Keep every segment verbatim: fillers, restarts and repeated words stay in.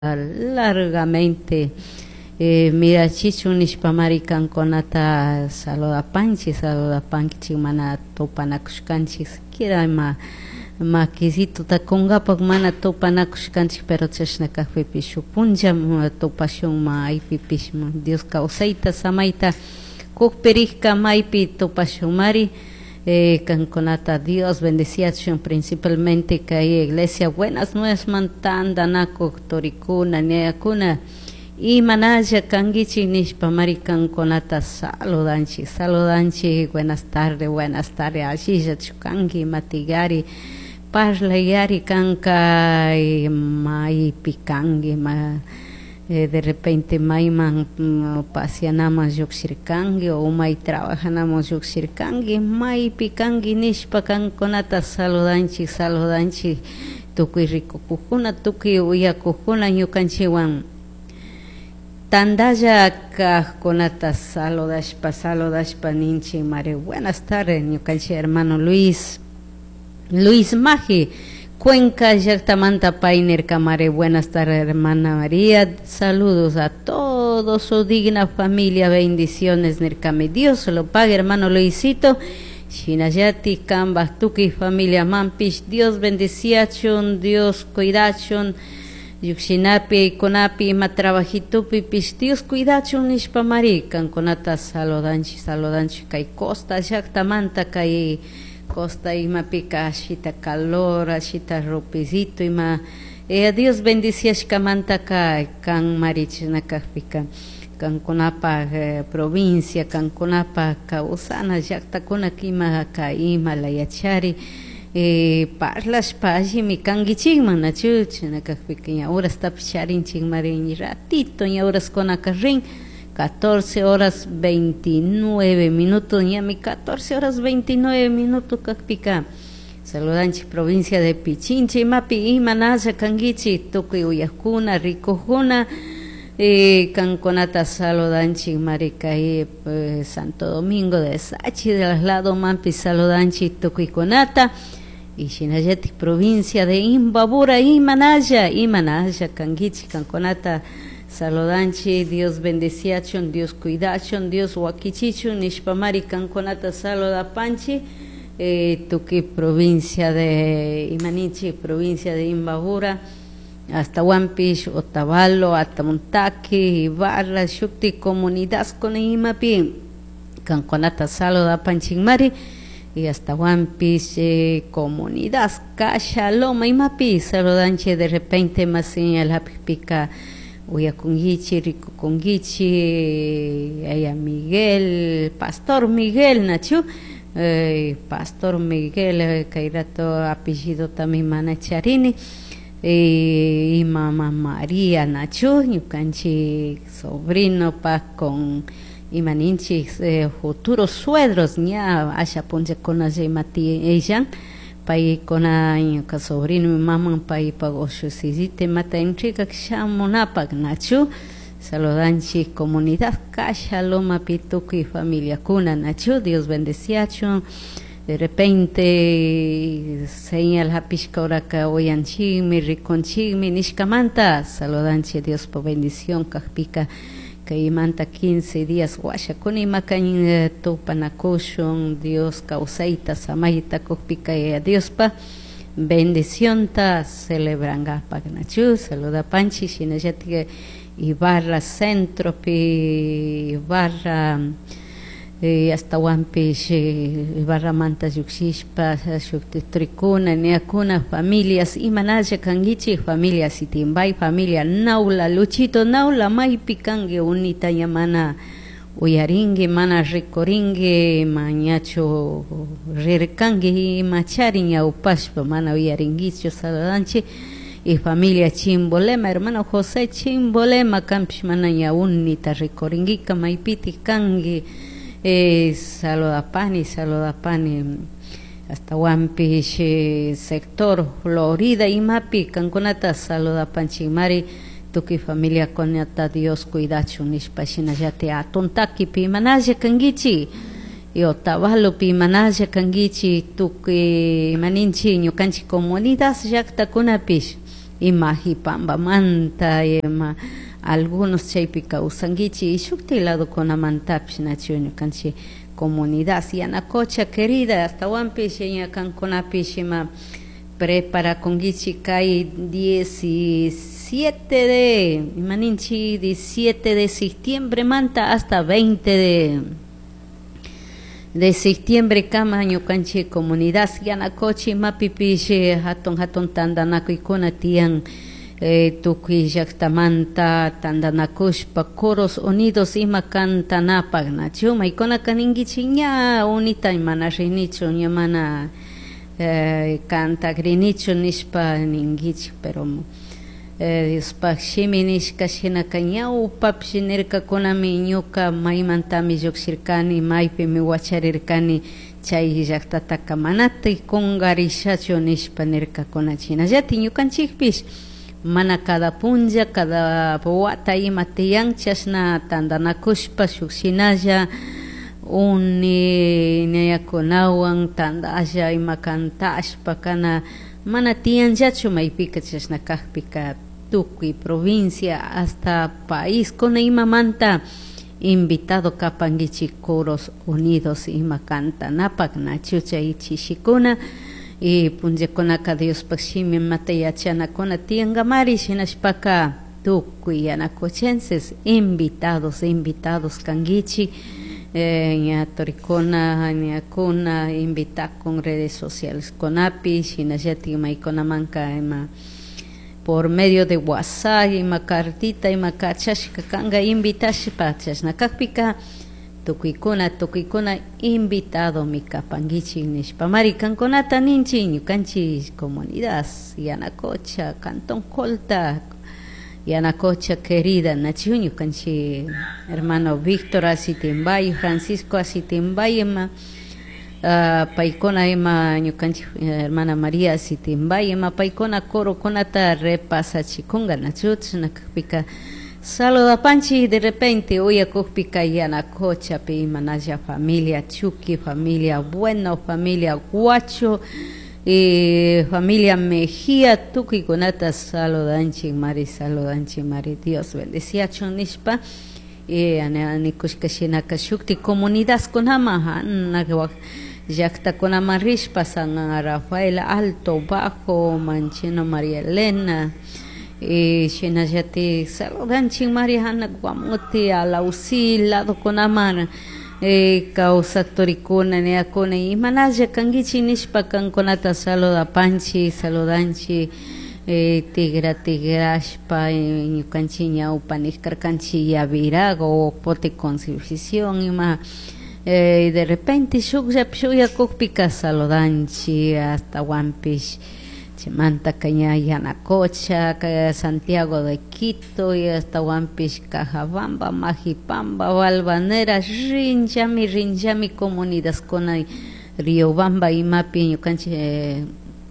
largamente eh, mira chichu nishpamari kankonata saludapanchis saludapanchis mana topanakushkanchis siquiera ma maquisito takungapak mana topanakushkanchik pero chashnakakpipish shupunlla topashun ma aypipish Dios kawsayta samayta kukpirika maypi topashunmari Eh, canconata Dios bendeciación principalmente que hay iglesia buenas nuevas mantanda naco toricuna neacuna y manaya kangichi nishpamari canconata saludanchi saludanchi buenas tardes buenas tardes allí ya chukangi matigari parla yari kanka y mai pikangi ma Eh, de repente maiman um, pasianamos yuxirkangi o mai trabajanamos yuxirkangi mai pikangi nishpa kankonata saludanchi saludanchi tukuy rikukujuna tukuy uyakujuna ñukanchiwan tandaya kajkonata saludashpa saludashpa ninchi mare buenas tardes ñukanchi hermano Luis Luis Maji Cuenca, Yactamanta, Painer, Camare, buenas tardes, hermana María, saludos a todos, su digna familia, bendiciones, Nercame, Dios se lo pague, hermano Luisito, Shinayati, Cambas, Tuki, familia Mampish, Dios bendiciachon, Dios cuidachon, Yuxinapi, Conapi, Matrabajitupi, Pish, Dios cuidachon, Nishpamari, Canconata, Salodanchi, Salodanchi, Kai Costa, Yactamanta, Kai Costa ima pica ashita calor, ashita ropecito ima eh, Dios bendicia shkamanta ka kan marichnaka pica kan konapa eh, provincia kan konapa ka usana yakta kuna kima ka ima la yachari eh, parlas paji mi kangichigman na chuchnaka pica ahora está picharin chigmarin ratito y ahora con acarrin catorce horas veintinueve minutos, ya mi catorce horas veintinueve minutos, Cacpica. Saludanchi, provincia de Pichinchi, Mapi, Imanaya, Canguichi, Tuki, Uyacuna, Ricojuna, eh, Canconata, Saludanchi, Maricaí, eh, Santo Domingo de Sachi, de los lados, Mapi, Saludanchi, Tuki, Conata, y Shinayati, provincia de Imbabura, Imanaya, Imanaya, Canguichi, Canconata, Saludanchi, Dios bendeciachon, Dios cuidachon, Dios wakichichon, Nishpamari Canconata Saludapanchi, eh, Tuki, provincia de Imanichi, provincia de Imbabura, hasta Wampish, Otavalo, hasta Montaki, Ibarra, Shukti, comunidad con Imapi, Canconata Saludapanchi Mari, y hasta Wampish, eh, comunidad, Kasha, Loma, Imapi, Saludanchi, de repente más señal pica. Uya Kungichi, Rico Kungichi, ella Miguel, Pastor Miguel, Nachu, eh, Pastor Miguel, eh, Kairato, apellido también Manacharini, eh, y mamá María, Nachu, Yukanchi, sobrino, pa con Imaninchi, eh, futuros suegros, ya, Asha Ponce con Aje Mati, ella. Pai kona ka sobrino mi mamá pai pago susizite mata entrika kshamonapak nachu saludanchi comunidad kasha loma pituki familia kuna nachu Dios bendeciacho de repente señal hapishka oraka oyanchi mi riconchi mi nishkamanta saludanchi Dios por bendición kahpika que manta quince días guasha kuni makan tupanakushon Dios causaita samaita kokpika y Dios pa bendición ta celebranga pagnachu saluda panchi shinayati Ibarra centro pi Ibarra eh, hasta Wampish Ibarra manta yuxishpa tricuna neacuna familias Imanaya Kangichi familias Itimbay familia Naula Luchito Naula Mai Picangue unita yamana Uyaringue mana Ricoringue mañacho Rirkangue Machariña Upashpa mana Uyaringuicho Saladanchi y familia Chimbolema hermano José Chimbolema Campish manaya unita Ricoringuica Maipiti Kangue Eh, Saludapani, Saludapani, hasta Wampish, eh, sector Florida y Mapi, Canconata, Saludapanchi Mari, Tuki familia Conata, Dios cuidacho, Nishpashina Yate, Atontaki, Pimanaya Kangichi, y Otavalo, Pimanaya Kangichi, Tuki Maninchi, Ñukanchi comunidad, Yakta Kunapish, ima hipamba manta ima algunos chaypi kawsankichik y shukti lado kunamantapish nachu ñukanchik comunidad Yanacocha querida hasta wampish ñakankunapish ima preparakunkichik kay diecisiete de imaninchik diecisiete de septiembre manta hasta veinte de de septiembre kama ñukanchik comunidad Yanacocha imapipish hatun hatun tandanakuykuna tiyan eh, tukuy llaqtamanta tandanakushpa coros unidos ima cantanapak nachu maykuna kaninkichik ña unita mana rinichu ña mana eh, cantagrinichu nishpa ninkichik pero eh, Diospak shimi nishka shinaka ñawpapish nirkakunami ñuka maymantami lluksirkani maypimi wacharirkani chay llaqtataka manata kungarishachu nishpa nirkakuna chinallatik ñukanchikpish mana cada punlla cada wata ima tiyan chashna tandanakushpa shukshinalla uni ñayakunawan tandalla ima kantashpa kana mana tiyanllachu maypika chashna kajpika tukuy provincia hasta país kuna imamanta invitado kapankichik coros unidos ima cantanapak nachu chay chishikuna y punllakunaka Diospak shimi mata yachanakuna tiyangamari shinashpaka tukuy yanacochenses invitados invitados kankichik eh, ña turikuna ñakuna invitakun redes sociales kunapi shinallatik maykunamanka ima por medio de WhatsApp ima cartita ima kachashka kanga invitashpa chashna kakpika tukuykuna tukuykuna invitado mi kapankichik nishpa mari kankunata ninchik ñukanchik comunidad Yanacocha Cantón Colta Yanacocha querida nachu ñukanchik hermano Víctor Asitimbay Francisco Asitimbay ima uh, paykuna ima ñukanchik hermana María Asitimbay ima paykuna corokunata repasachikunga nachu chashna kakpika saludapanchi de repente uyakukpika Yanacochapi imanalla familia Chuki, familia Bueno, familia Guacho y familia Mejía tukuykunata saludanchik mari saludanchik mari Dios bendeciachun nishpa y anikushka shinaka shukti comunidad kunama llaqtakunama rishpa San Rafael Alto Bajo Manchino María Elena y shinallati saludanchik María Ana Guamuti Alausi lado kunamar eh, kausaktorikuna neakuna imanalla kankichik nishpa kankunata saludapanchik saludanchik eh, tigra tigrashpa ñukanchik ñawpa nishkarkanchik yavirago pote concepción ima eh, de repente shukllapi shuyakukpika saludanchik hasta wampish manta caña Yanacocha, Santiago de Quito y hasta Wampish, Cajabamba, Majipamba, Valvanera, Rinjami, Rinjami, comunidades con Riobamba y Mapi, Yucanche, eh,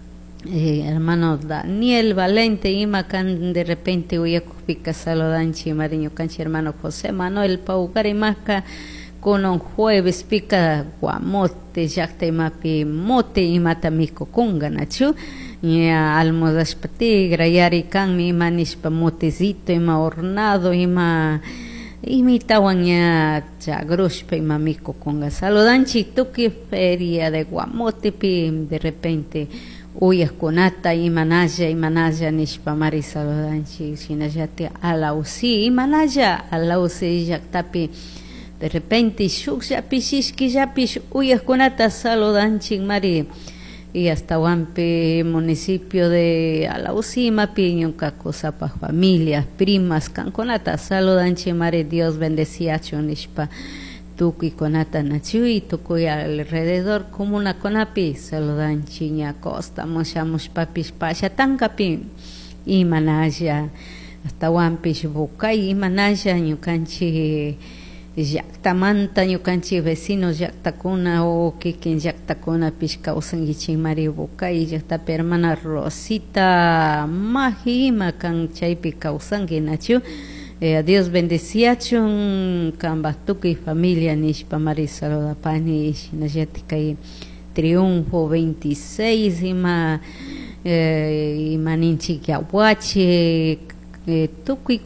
eh, hermano Daniel Valente, Imacan, de repente Uyacupica, Salodanchi, Mariño Canche, hermano José Manuel Paugarimaca, con un jueves pica guamote, Jacta y Mapi, Mote y Matamico, Kunga, Nachu. Ya almodaspati grayari kan mi manishpa motecito ima hornado ima imitawan ya chagrushpa ima miko konga saludanchik tuki feria de guamote pi de repente uyas kunata imanalla imanalla nishpa mari saludanchik shinallati alausi imanalla alausi llaqtapi de repente shukllapi shishkillapi uyas kunata saludanchik mari y hasta Wampe, municipio de Alausima, Piñón, Cacosapa, familias, primas, Canconata, saludanchi, Mare Dios, bendecía, Chonishpa, Tuki, Conata, Nachui, Tukuy alrededor, como una conapi, saludanchi, Ña Costa, Moshamos, Papis, Pasha, Tancapi, y Manaya, hasta Wampe, Bucay, y Manaya, Ñucanchi, llaqtamanta ñukanchik vecinos llaqtakuna o kikin llaqtakuna pishkawsankichik Mari Bucay llaqtapi hermana Rosita Maji ima kan chaypi kawsanki nachu eh, Dios bendeciachun kanpak tukuy familia nishpa Mari saludapani shinallati kay Triunfo veintiséis ima eh, imaninchik yawachi eh, tukuy